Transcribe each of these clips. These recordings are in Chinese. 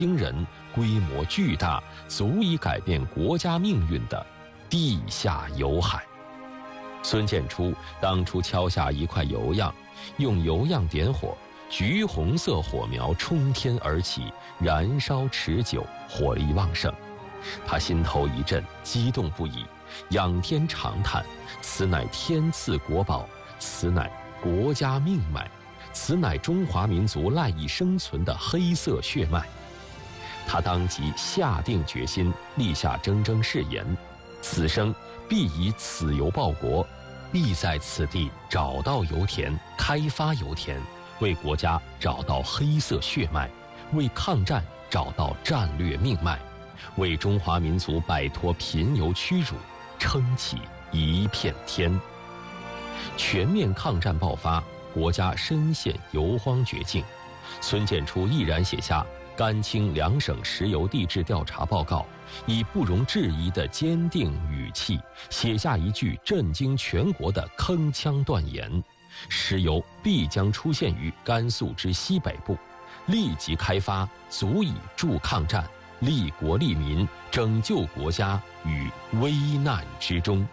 惊人、规模巨大，足以改变国家命运的地下油海。孙建初当初敲下一块油样，用油样点火，橘红色火苗冲天而起，燃烧持久，火力旺盛。他心头一震，激动不已，仰天长叹：此乃天赐国宝，此乃国家命脉，此乃中华民族赖以生存的黑色血脉。他当即下定决心，立下铮铮誓言：此生必以此油报国，必在此地找到油田，开发油田，为国家找到黑色血脉，为抗战找到战略命脉，为中华民族摆脱贫油屈辱撑起一片天。全面抗战爆发，国家深陷油荒绝境，孙建初毅然写下甘青两省石油地质调查报告，以不容置疑的坚定语气写下一句震惊全国的铿锵断言：石油必将出现于甘肃之西北部，立即开发足以助抗战，利国利民，拯救国家于危难之中。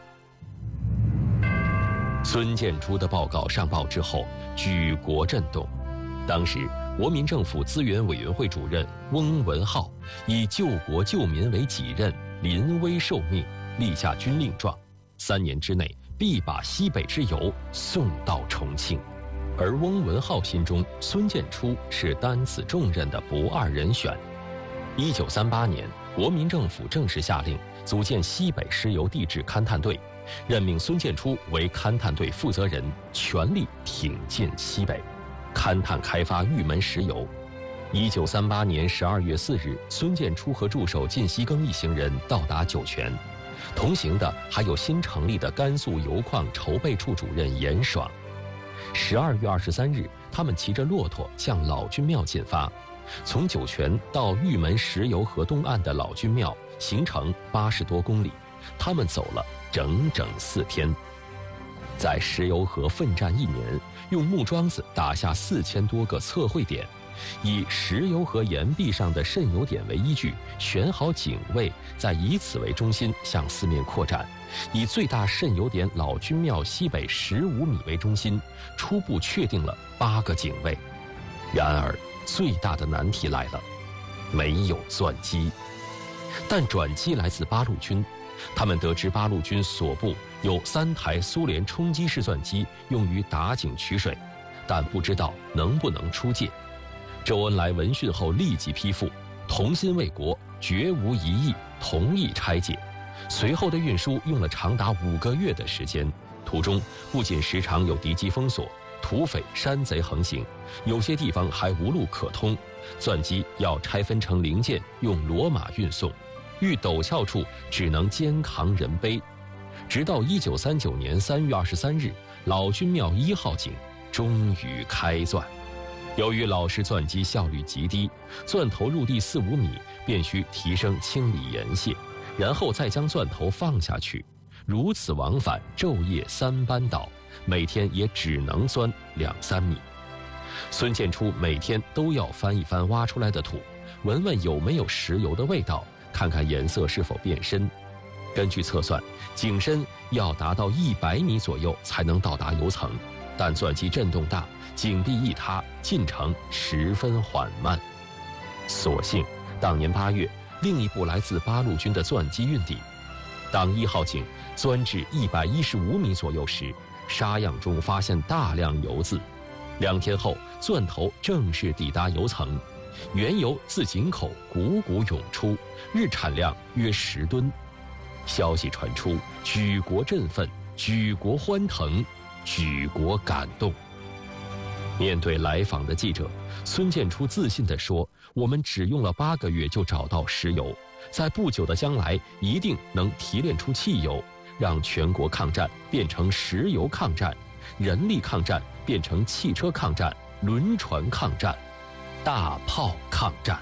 孙建初的报告上报之后，举国震动。当时国民政府资源委员会主任翁文灏以救国救民为己任，临危受命，立下军令状，3年之内必把西北之油送到重庆。而翁文灏心中，孙建初是担此重任的不二人选。1938年，国民政府正式下令组建西北石油地质勘探队，任命孙建初为勘探队负责人，全力挺进西北，勘探开发玉门石油。1938年12月4日，孙建初和助手靳锡庚一行人到达酒泉，同行的还有新成立的甘肃油矿筹备处主任严爽。12月23日，他们骑着骆驼向老君庙进发，从酒泉到玉门石油河东岸的老君庙行程80多公里，他们走了整整4天。在石油河奋战1年，用木桩子打下4000多个测绘点，以石油河岩壁上的渗油点为依据，选好警卫，再以此为中心向四面扩展，以最大渗油点老君庙西北15米为中心，初步确定了8个警卫。然而最大的难题来了，没有钻机。但转机来自八路军，他们得知八路军所部有3台苏联冲击式钻机用于打井取水，但不知道能不能出界。周恩来闻讯后立即批复，同心为国，绝无异议，同意拆解。随后的运输用了长达5个月的时间，途中不仅时常有敌机封锁，土匪山贼横行，有些地方还无路可通，钻机要拆分成零件用骡马运送，遇陡峭处只能肩扛人背。直到1939年3月23日，老君庙1号井终于开钻。由于老式钻机效率极低，钻头入地4-5米便需提升清理盐屑，然后再将钻头放下去，如此往返昼夜3班倒，每天也只能钻2-3米。孙建初每天都要翻一翻挖出来的土，闻闻有没有石油的味道，看看颜色是否变深。根据测算，井深要达到100米左右才能到达油层，但钻机震动大，井壁一塌，进程十分缓慢。所幸当年8月，另一部来自八路军的钻机运抵。当1号井钻至115米左右时，沙样中发现大量油渍。2天后，钻头正式抵达油层，原油自井口汩汩涌出，日产量约10吨。消息传出，举国振奋，举国欢腾，举国感动。面对来访的记者，孙建初自信地说：“我们只用了8个月就找到石油，在不久的将来一定能提炼出汽油，让全国抗战变成石油抗战，人力抗战变成汽车抗战、轮船抗战、大炮抗战。”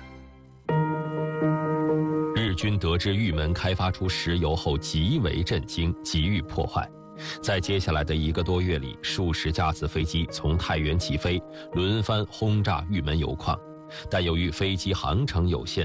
日军得知玉门开发出石油后极为震惊，急于破坏。在接下来的1个多月里，数十架次飞机从太原起飞，轮番轰炸玉门油矿。 但由于飞机航程有限，